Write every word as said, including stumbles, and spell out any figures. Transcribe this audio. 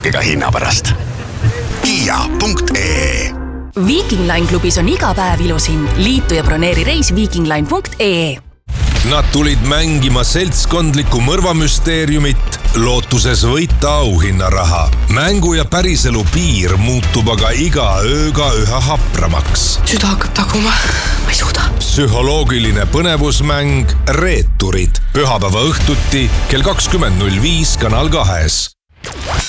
ega hinna pärast. Kia punkt ee Viking Line klubis on iga päev ilusin. Liitu ja broneeri reis viking line punkt ee. Nad tulid mängima seltskondlikku mõrvamüsteeriumit lootuses võita auhinnaraha. Mängu ja päriselu piir muutub aga iga ööga üha hapramaks. Süda hakkab taguma. Ma ei suuda. Psühholoogiline põnevusmäng Reeturid. Pühapäeva õhtuti kell kakskümmend null viis Kanal kahes.